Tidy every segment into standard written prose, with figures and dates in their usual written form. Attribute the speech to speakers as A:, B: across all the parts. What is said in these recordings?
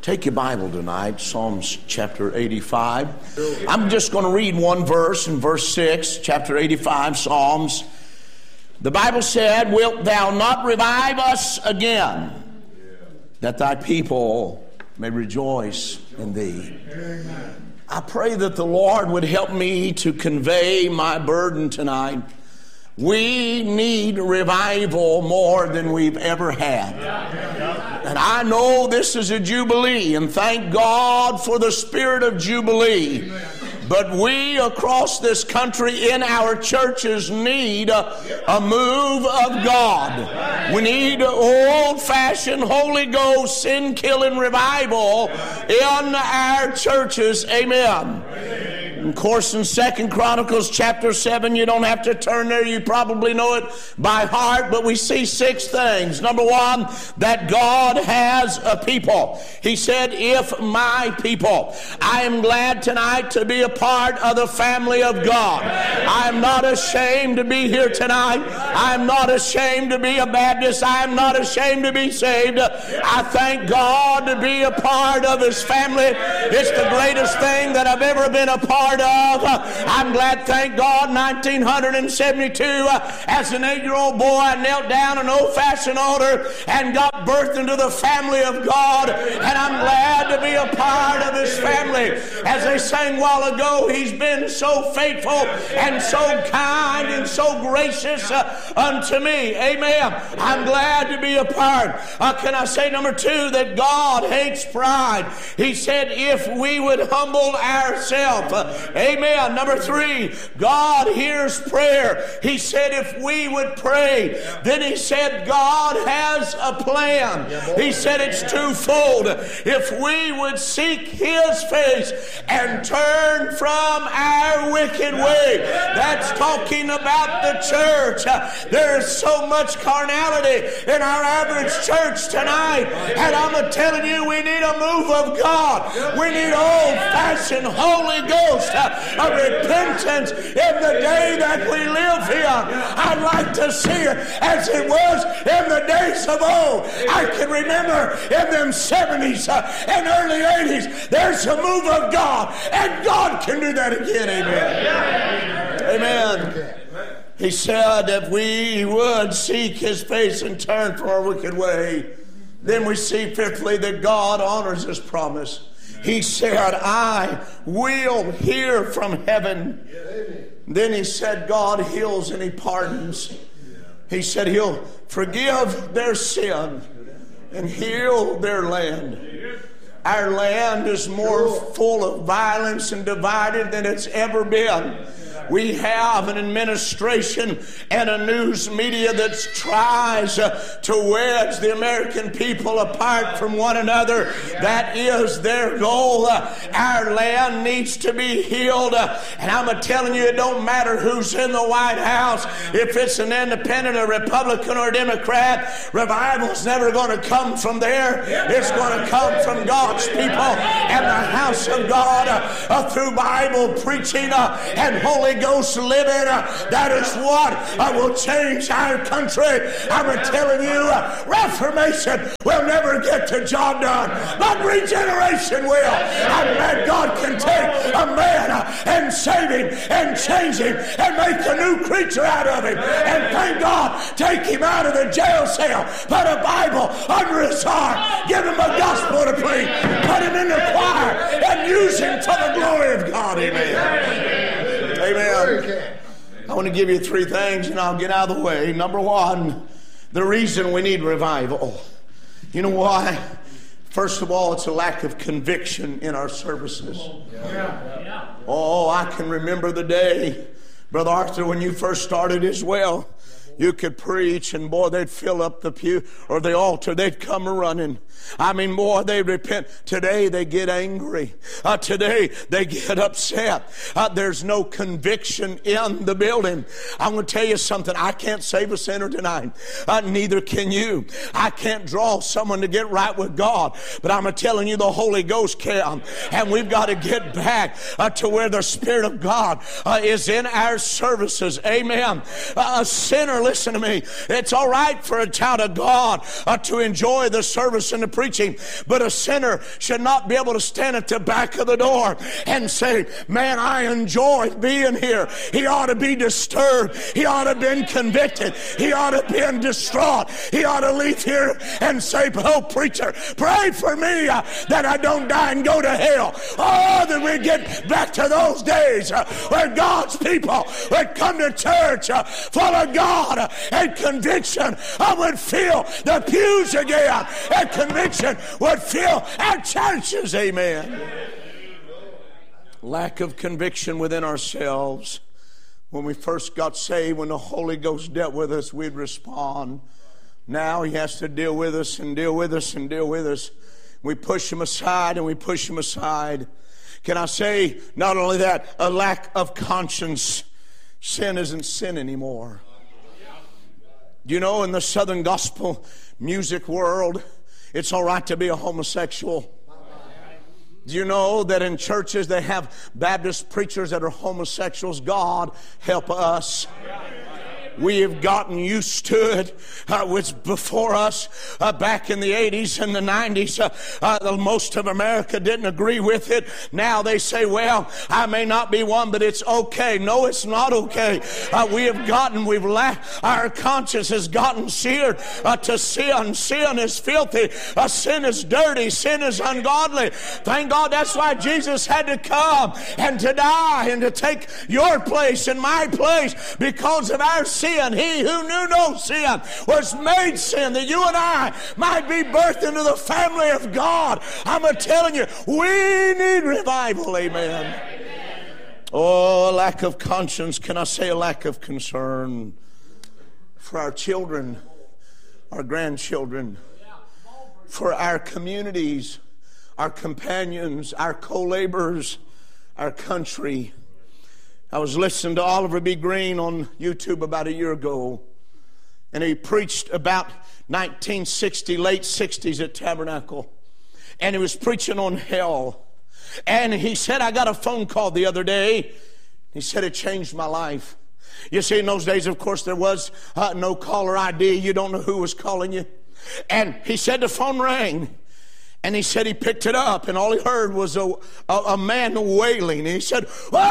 A: Take your Bible tonight, Psalms chapter 85. I'm just going to read one verse in verse 6, chapter 85, Psalms. The Bible said, "Wilt thou not revive us again, that thy people may rejoice in thee?" I pray that the Lord would help me to convey my burden tonight. We need revival more than we've ever had. And I know this is a Jubilee, and thank God for the spirit of Jubilee. But we across this country in our churches need a move of God. We need old-fashioned Holy Ghost sin-killing revival in our churches. Amen. Of course, in 2 Chronicles chapter 7, you don't have to turn there. You probably know it by heart, but we see 6 things. Number 1, that God has a people. He said, "If my people." I am glad tonight to be a part of the family of God. I am not ashamed to be here tonight. I am not ashamed to be a Baptist. I am not ashamed to be saved. I thank God to be a part of His family. It's the greatest thing that I've ever been a part of. I'm glad, thank God, 1972, as an 8-year-old boy, I knelt down an old-fashioned altar and got birthed into the family of God, and I'm glad to be a part of His family. As they sang a while ago, He's been so faithful and so kind and so gracious unto me. Amen. I'm glad to be a part. Can I say, number 2, that God hates pride. He said, if we would humble ourselves. Amen. Number 3, God hears prayer. He said if we would pray. Then He said God has a plan. He said it's twofold. If we would seek His face and turn from our wicked way. That's talking about the church. There's so much carnality in our average church tonight. And I'm telling you, we need a move of God. We need old-fashioned Holy Ghost. A repentance in the day that we live in. I'd like to see it as it was in the days of old. I can remember in them 70s and early 80s, there's a move of God, and God can do that again. Amen. Amen. He said if we would seek His face and turn from our wicked way. Then we see, fifthly, that God honors His promise. He said, I will hear from heaven. Then He said God heals and He pardons. He said He'll forgive their sin and heal their land. Our land is more full of violence and divided than it's ever been. We have an administration and a news media that tries to wedge the American people apart from one another. That is their goal. Our land needs to be healed. And I'm telling you, it don't matter who's in the White House. If it's an independent, a Republican, or a Democrat, revival's never going to come from there. It's going to come from God's people and the house of God through Bible preaching and Holy Ghost living. That is what will change our country. I'm telling you, Reformation will never get the job done, but regeneration will. I'm glad God can take a man and save him and change him and make a new creature out of him. And thank God, take him out of the jail cell, put a Bible under his arm, give him a gospel to preach, put him in the choir, and use him for the glory of God. Amen. Amen. I want to give you 3 things and I'll get out of the way. Number 1, the reason we need revival. You know why? First of all, it's a lack of conviction in our services. Oh, I can remember the day, Brother Arthur, when you first started as well. You could preach and boy, they'd fill up the pew or the altar. They'd come running. I mean, boy, they repent. Today they get angry. Today they get upset. There's no conviction in the building. I'm going to tell you something. I can't save a sinner tonight. Neither can you. I can't draw someone to get right with God. But I'm telling you, the Holy Ghost can. And we've got to get back to where the Spirit of God is in our services. Amen. A sinner sinner, listen to me, it's all right for a child of God to enjoy the service and the preaching, but a sinner should not be able to stand at the back of the door and say, man, I enjoyed being here. He ought to be disturbed. He ought to have been convicted. He ought to have been distraught. He ought to leave here and say, oh, preacher, pray for me that I don't die and go to hell. Oh, that we get back to those days where God's people would come to church full of God and conviction would fill the pews again, and conviction would fill our churches. Amen. Lack of conviction within ourselves. When we first got saved, when the Holy Ghost dealt with us, we'd respond. Now He has to deal with us and deal with us and deal with us. We push Him aside and we push Him aside. Can I say, not only that, a lack of conscience. Sin isn't sin anymore. You know, in the Southern gospel music world, it's all right to be a homosexual. Do you know that in churches they have Baptist preachers that are homosexuals? God help us. We have gotten used to it. It's before us back in the 80s and the 90s. Most of America didn't agree with it. Now they say, well, I may not be one, but it's okay. No, it's not okay. Our conscience has gotten seared to sin. Sin is filthy. Sin is dirty. Sin is ungodly. Thank God that's why Jesus had to come and to die and to take your place and my place because of our sin. He who knew no sin was made sin that you and I might be birthed into the family of God. I'm telling you, we need revival. Amen. Oh, a lack of conscience. Can I say a lack of concern for our children, our grandchildren, for our communities, our companions, our co-laborers, our country. I was listening to Oliver B. Green on YouTube about a year ago, and he preached about 1960, late 60s at Tabernacle, and he was preaching on hell. And he said, I got a phone call the other day. He said, it changed my life. You see, in those days, of course, there was no caller ID. You don't know who was calling you. And he said the phone rang. And he said he picked it up, and all he heard was a man wailing. And he said,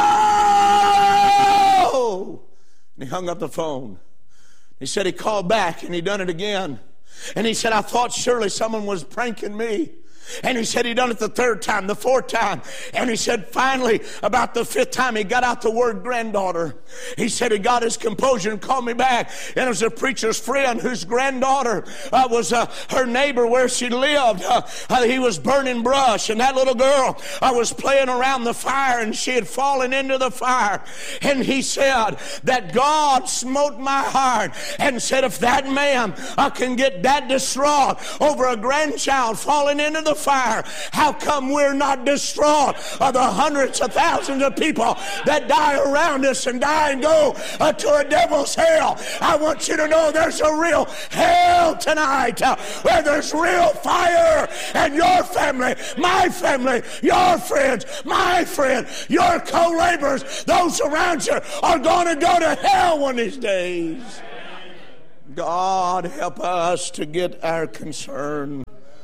A: whoa! And he hung up the phone. He said he called back, and he done it again. And he said, I thought surely someone was pranking me. And he said he done it the third time, the fourth time. And he said finally, about the fifth time, he got out the word granddaughter. He said he got his composure and called me back. And it was a preacher's friend whose granddaughter was her neighbor where she lived. He was burning brush. And that little girl was playing around the fire, and she had fallen into the fire. And he said that God smote my heart and said, if that man can get that distraught over a grandchild falling into the fire, how come we're not distraught of the hundreds of thousands of people that die around us and die and go to a devil's hell? I want you to know there's a real hell tonight where there's real fire, and your family, my family, your friends, my friend, your co-laborers, those around you are going to go to hell one of these days. God help us to get our concern.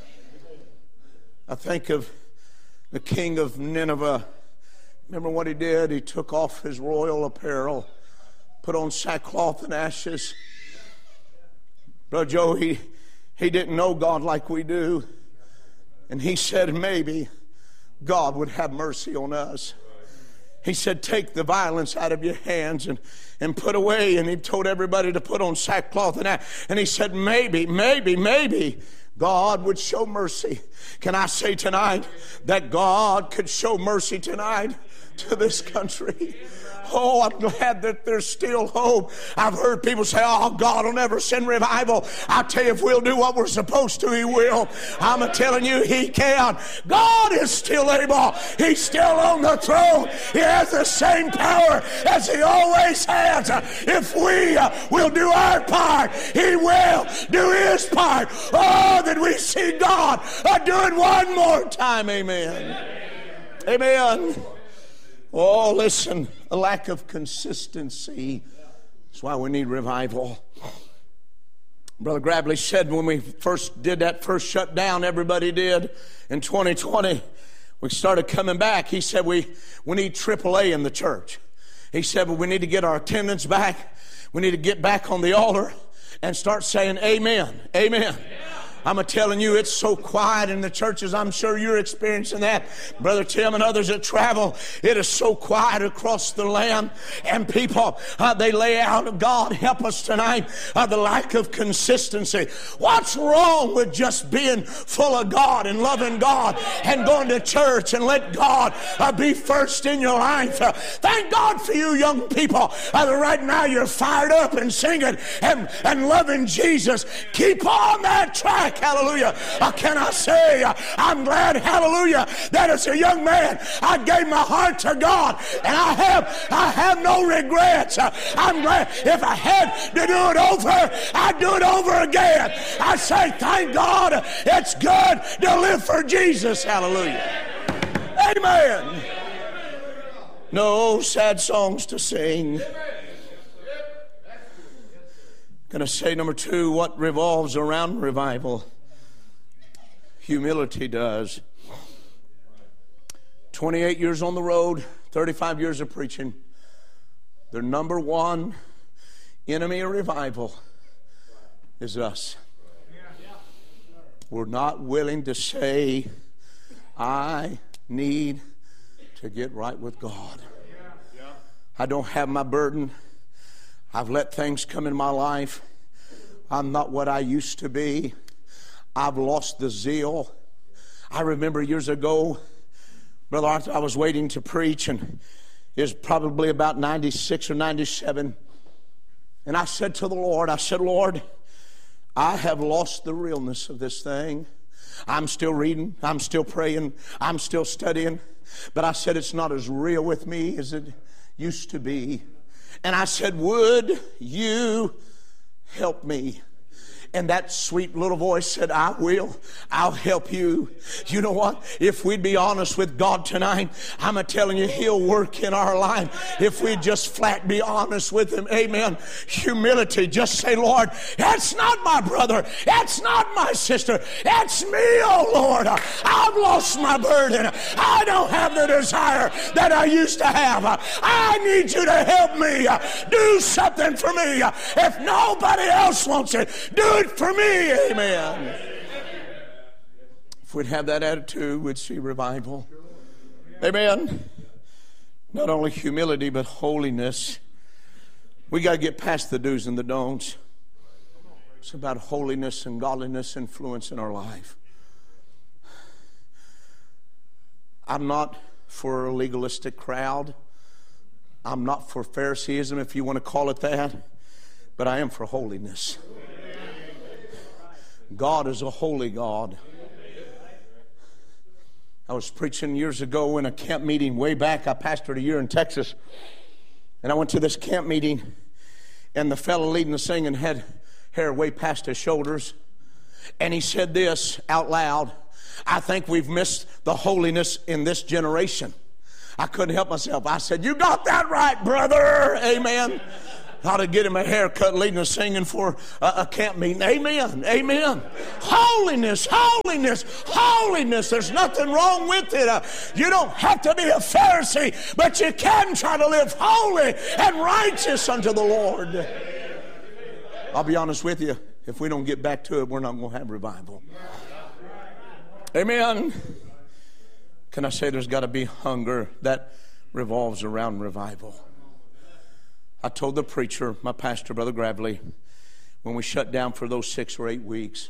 A: I think of the king of Nineveh. Remember what he did? He took off his royal apparel, put on sackcloth and ashes. Brother Joe, he didn't know God like we do. And he said maybe God would have mercy on us. He said, take the violence out of your hands and put away. And he told everybody to put on sackcloth and that. And he said, maybe God would show mercy. Can I say tonight that God could show mercy tonight to this country? Oh, I'm glad that there's still hope. I've heard people say, oh, God will never send revival. I tell you, if we'll do what we're supposed to, He will. I'm telling you, He can. God is still able. He's still on the throne. He has the same power as He always has. If we will do our part, He will do His part. Oh, that we see God do it one more time. Amen. Amen. Oh, listen, a lack of consistency. That's why we need revival. Brother Gravely said when we first did that first shutdown, everybody did, in 2020, we started coming back. He said we need AAA in the church. He said we need to get our attendance back. We need to get back on the altar and start saying amen. Amen. I'm telling you, it's so quiet in the churches. I'm sure you're experiencing that. Brother Tim and others that travel, it is so quiet across the land. And people, they lay out, God, help us tonight, the lack of consistency. What's wrong with just being full of God and loving God and going to church and let God be first in your life? Thank God for you young people. Right now you're fired up and singing and loving Jesus. Keep on that track. Hallelujah. Can I say, I'm glad, hallelujah, that as a young man, I gave my heart to God, and I have no regrets. I'm glad if I had to do it over, I'd do it over again. I say, thank God, it's good to live for Jesus. Hallelujah. Amen. No sad songs to sing. Going to say number 2, what revolves around revival? Humility does. 28 years on the road, 35 years of preaching. The number one enemy of revival is us. We're not willing to say, I need to get right with God. I don't have my burden. I've let things come in my life. I'm not what I used to be. I've lost the zeal. I remember years ago, Brother Arthur, I was waiting to preach, and it was probably about 96 or 97. And I said to the Lord, Lord, I have lost the realness of this thing. I'm still reading, I'm still praying, I'm still studying. But I said, it's not as real with me as it used to be. And I said, would you help me? And that sweet little voice said, I will. I'll help you. You know what? If we'd be honest with God tonight, I'm telling you, He'll work in our life if we just flat be honest with Him. Amen. Humility. Just say, Lord, that's not my brother. That's not my sister. That's me, oh Lord. I've lost my burden. I don't have the desire that I used to have. I need you to help me. Do something for me. If nobody else wants it, do it for me. Amen. If we'd have that attitude, we'd see revival. Amen. Not only humility, but holiness. We got to get past the do's and the don'ts. It's about holiness and godliness influence in our life. I'm not for a legalistic crowd. I'm not for Phariseeism, if you want to call it that. But I am for holiness. God is a holy God. I was preaching years ago in a camp meeting way back. I pastored a year in Texas. And I went to this camp meeting, and the fellow leading the singing had hair way past his shoulders. And he said this out loud, I think we've missed the holiness in this generation. I couldn't help myself. I said, you got that right, brother. Amen. How to get him a haircut leading us singing for a camp meeting. Amen. Amen. Holiness, holiness, holiness. There's nothing wrong with it. You don't have to be a Pharisee, but you can try to live holy and righteous unto the Lord. I'll be honest with you. If we don't get back to it, we're not going to have revival. Amen. Can I say there's got to be hunger that revolves around revival? I told the preacher, my pastor, Brother Gravely, when we shut down for those 6 or 8 weeks,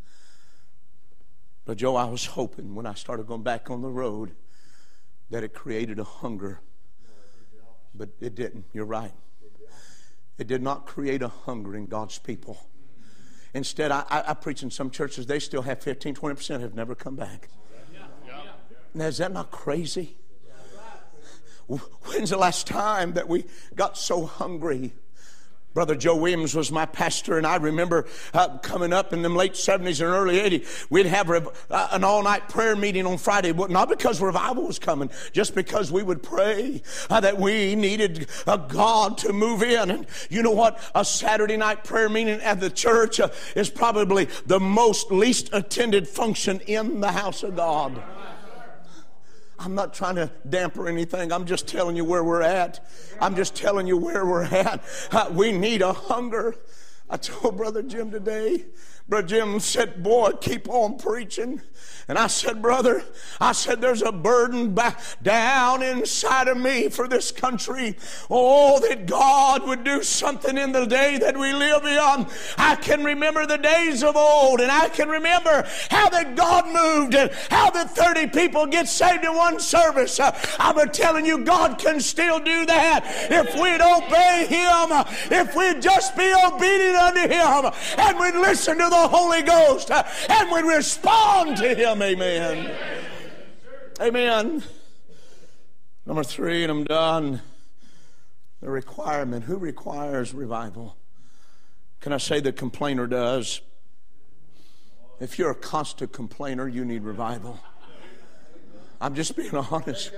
A: but Joe, I was hoping when I started going back on the road that it created a hunger. But it didn't. You're right. It did not create a hunger in God's people. Instead, I preach in some churches, they still have 15, 20% have never come back. Now, is that not crazy? When's the last time that we got so hungry Brother Joe Williams was my pastor, and I remember coming up in the late 70s and early 80s, we'd have an all-night prayer meeting on Friday, not because revival was coming, just because we would pray that we needed God to move in. And you know what? A Saturday night prayer meeting at the church is probably the least attended function in the house of God. I'm not trying to damper anything. I'm just telling you where we're at. I'm just telling you where we're at. We need a hunger. I told Brother Jim today, Brother Jim said, boy, keep on preaching. And I said, brother, there's a burden back down inside of me for this country. Oh, that God would do something in the day that we live in. I can remember the days of old, and I can remember how that God moved and how that 30 people get saved in one service. I'm telling you, God can still do that if we'd obey Him, if we'd just be obedient unto Him, and we'd listen to the Holy Ghost, and we'd respond to Him. Amen. Amen. Number 3, and I'm done. The requirement. Who requires revival? Can I say the complainer does? If you're a constant complainer, you need revival. I'm just being honest.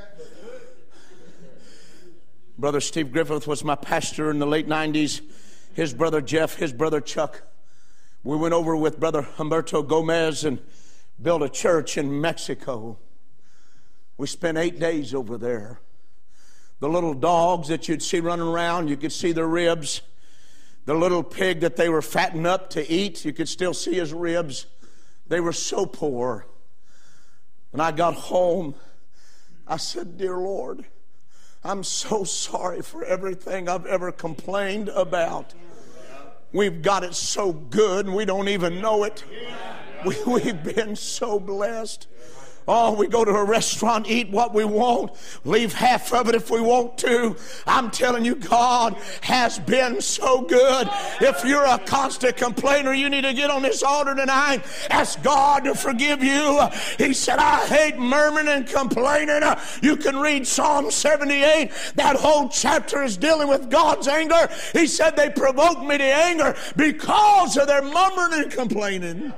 A: Brother Steve Griffith was my pastor in the late 90s. His brother Jeff, his brother Chuck. We went over with Brother Humberto Gomez and built a church in Mexico. We spent 8 days over there. The little dogs that you'd see running around, you could see their ribs. The little pig that they were fattening up to eat, you could still see his ribs. They were so poor. When I got home, I said, dear Lord, I'm so sorry for everything I've ever complained about. We've got it so good and we don't even know it. We've been so blessed. Oh, we go to a restaurant, eat what we want, leave half of it if we want to. I'm telling you, God has been so good. If you're a constant complainer, you need to get on this altar tonight. Ask God to forgive you. He said, I hate murmuring and complaining. You can read Psalm 78. That whole chapter is dealing with God's anger. He said, they provoked me to anger because of their murmuring and complaining.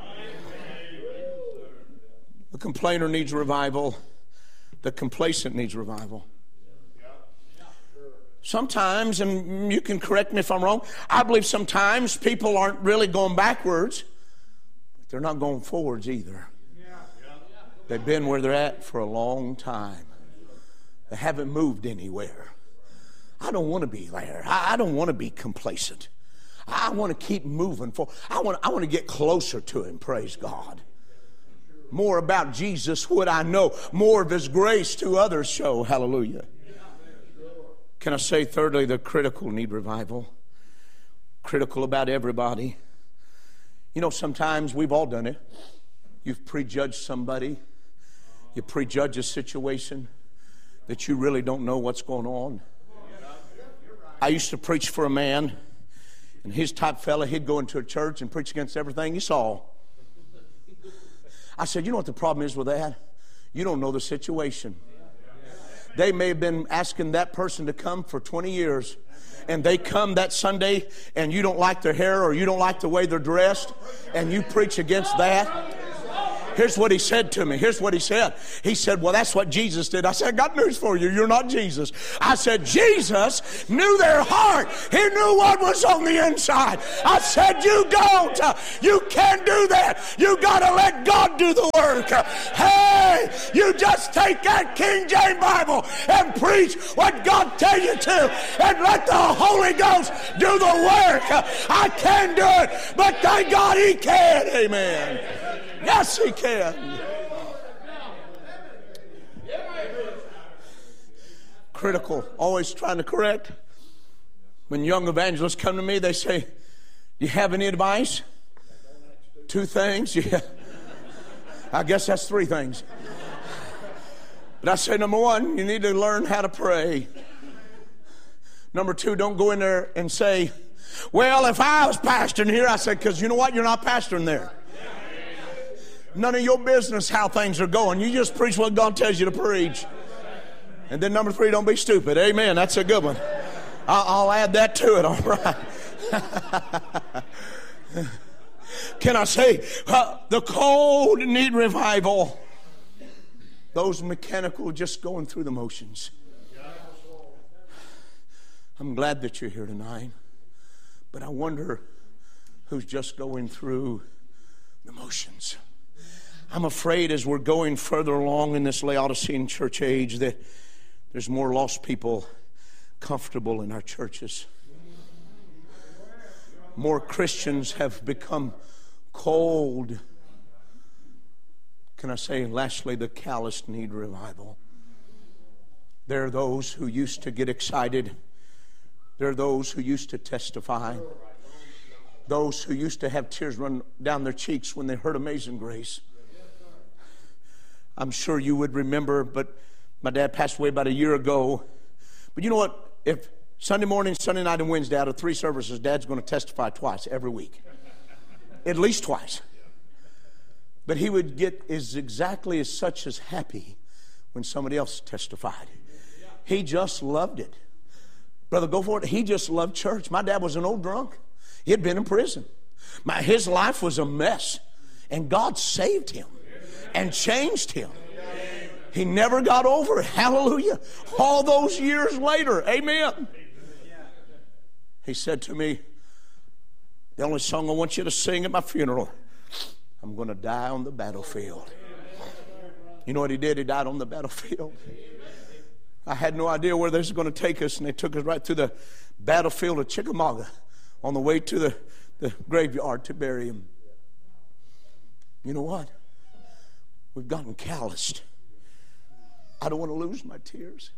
A: The complainer needs revival. The complacent needs revival. Sometimes, and you can correct me if I'm wrong, I believe sometimes people aren't really going backwards, but they're not going forwards either. They've been where they're at for a long time. They haven't moved anywhere. I don't want to be there. I don't want to be complacent. I want to keep moving forward. I want to get closer to Him, praise God. More about Jesus would I know. More of His grace to others show. Hallelujah. Can I say thirdly, the critical need revival? Critical about everybody. You know, sometimes we've all done it. You've prejudged somebody. You prejudge a situation that you really don't know what's going on. I used to preach for a man, and his type fella, he'd go into a church and preach against everything he saw. I said, you know what the problem is with that? You don't know the situation. They may have been asking that person to come for 20 years, and they come that Sunday, and you don't like their hair or you don't like the way they're dressed, and you preach against that. Here's what he said to me. Here's what he said. He said, well, that's what Jesus did. I said, I got news for you. You're not Jesus. I said, Jesus knew their heart. He knew what was on the inside. I said, you don't. You can't do that. You got to let God do the work. Hey, you just take that King James Bible and preach what God tells you to, and let the Holy Ghost do the work. I can't do it, but thank God He can. Amen. Yes, He can. Critical, always trying to correct. When young evangelists come to me, they say, do you have any advice? 2 things? Yeah. I guess that's 3 things. But I say, number 1, you need to learn how to pray. Number 2, don't go in there and say, well, if I was pastoring here, I said, because you know what? You're not pastoring there. None of your business how things are going. You just preach what God tells you to preach. And then number 3, don't be stupid. Amen. That's a good one. I'll add that to it. All right. Can I say, the cold need revival. Those mechanical, just going through the motions. I'm glad that you're here tonight. But I wonder who's just going through the motions. I'm afraid as we're going further along in this Laodicean church age that there's more lost people comfortable in our churches. More Christians have become cold. Can I say, lastly, the calloused need revival. There are those who used to get excited. There are those who used to testify. Those who used to have tears run down their cheeks when they heard Amazing Grace. I'm sure you would remember, but my dad passed away about a year ago. But you know what? If Sunday morning, Sunday night, and Wednesday, out of 3 services, Dad's going to testify twice every week. At least twice. But he would get exactly as such as happy when somebody else testified. He just loved it. Brother, go for it. He just loved church. My dad was an old drunk. He had been in prison. His life was a mess. And God saved him and changed him. He never got over it. Hallelujah. All those years later. Amen. He said to me, the only song I want you to sing at my funeral, I'm going to die on the battlefield. You know what he did? He died on the battlefield. I had no idea where this was going to take us, and they took us right through the battlefield of Chickamauga on the way to the graveyard to bury him. You know what? We've gotten calloused. I don't want to lose my tears.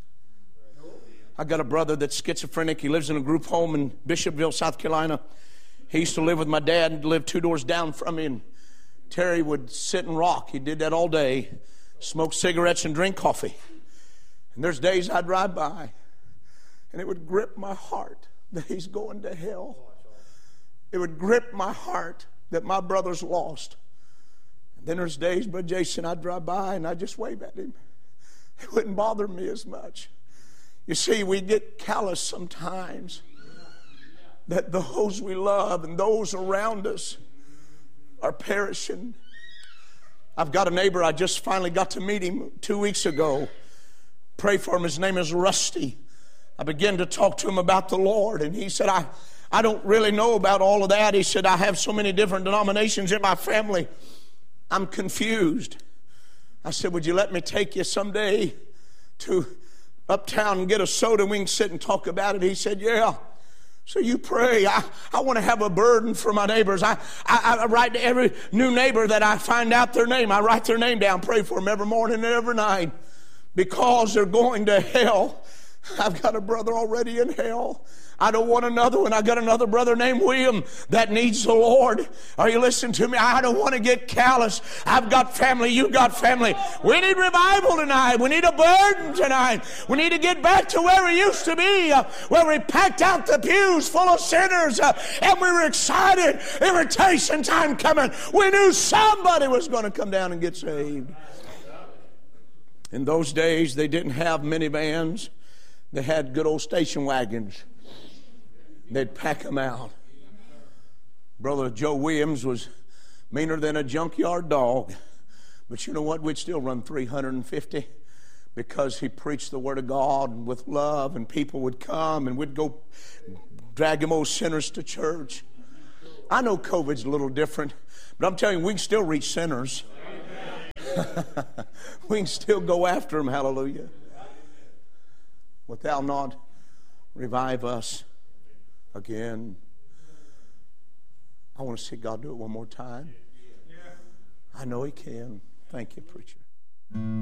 A: I got a brother that's schizophrenic. He lives in a group home in Bishopville, South Carolina. He used to live with my dad and lived 2 doors down from me. And Terry would sit and rock. He did that all day, smoke cigarettes and drink coffee. And there's days I'd ride by, and it would grip my heart that he's going to hell. It would grip my heart that my brother's lost. And then there's days, Brother Jason, I'd drive by and I'd just wave at him. It wouldn't bother me as much. You see, we get callous sometimes that those we love and those around us are perishing. I've got a neighbor, I just finally got to meet him 2 weeks ago. Pray for him. His name is Rusty. I began to talk to him about the Lord, and he said, I don't really know about all of that. He said, I have so many different denominations in my family. I'm confused. I said, would you let me take you someday to uptown and get a soda and we can sit and talk about it? He said, yeah. So you pray. I want to have a burden for my neighbors. I write to every new neighbor that I find out their name. I write their name down, pray for them every morning and every night because they're going to hell. I've got a brother already in hell. I don't want another one. I got another brother named William that needs the Lord. Are you listening to me? I don't want to get callous. I've got family. You got family. We need revival tonight. We need a burden tonight. We need to get back to where we used to be, where we packed out the pews full of sinners, and we were excited. Invitation time coming. We knew somebody was going to come down and get saved. In those days, they didn't have minivans. They had good old station wagons. They'd pack them out. Brother Joe Williams was meaner than a junkyard dog. But you know what? We'd still run 350 because he preached the Word of God with love, and people would come, and we'd go drag them old sinners to church. I know COVID's a little different, but I'm telling you, we can still reach sinners. We can still go after them. Hallelujah. Wilt thou not revive us again? I want to see God do it one more time. I know He can. Thank you, preacher.